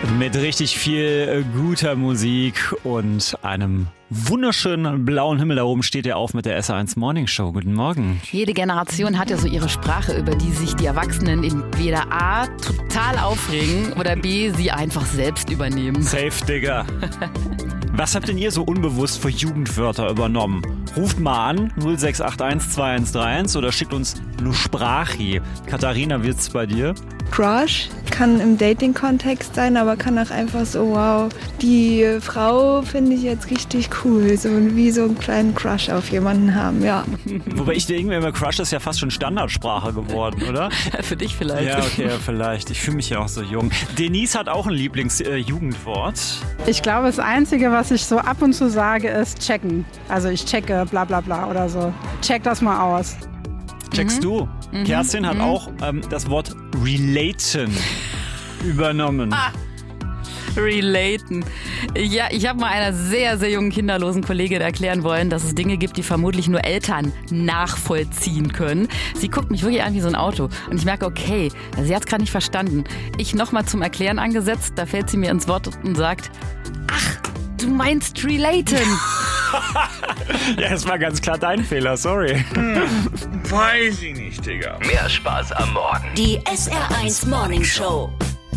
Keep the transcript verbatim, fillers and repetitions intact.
Mit richtig viel guter Musik und einem wunderschönen blauen Himmel. Da oben steht er auf mit der S R eins Morning Show. Guten Morgen. Jede Generation hat ja so ihre Sprache, über die sich die Erwachsenen entweder A, total aufregen oder B, sie einfach selbst übernehmen. Safe, Digga. Was habt denn ihr so unbewusst für Jugendwörter übernommen? Ruft mal an, null sechs acht eins zwei eins drei eins oder schickt uns eine Sprache. Katharina, wie ist es bei dir? Crush kann im Dating-Kontext sein, aber kann auch einfach so, wow, die Frau finde ich jetzt richtig cool. So wie so einen kleinen Crush auf jemanden haben, ja. Wobei ich denke immer, Crush ist ja fast schon Standardsprache geworden, oder? Für dich vielleicht. Ja, okay, ja, vielleicht. Ich fühle mich ja auch so jung. Denise hat auch ein Lieblingsjugendwort. Äh, ich glaube, das Einzige, was ich so ab und zu sage, ist checken. Also ich checke bla bla bla oder so. Check das mal aus. Checkst Mhm. du? Mhm. Kerstin hat Mhm. auch ähm, das Wort relaten übernommen. Ah. Relaten. Ja, ich habe mal einer sehr, sehr jungen kinderlosen Kollegin erklären wollen, dass es Dinge gibt, die vermutlich nur Eltern nachvollziehen können. Sie guckt mich wirklich an wie so ein Auto und ich merke, okay, sie hat es gerade nicht verstanden. Ich nochmal zum Erklären angesetzt, da fällt sie mir ins Wort und sagt, ach, du meinst relaten. Ja, es war ganz klar dein Fehler, sorry. Hm, weiß ich nicht, Digga. Mehr Spaß am Morgen. Die S R eins Morning Show.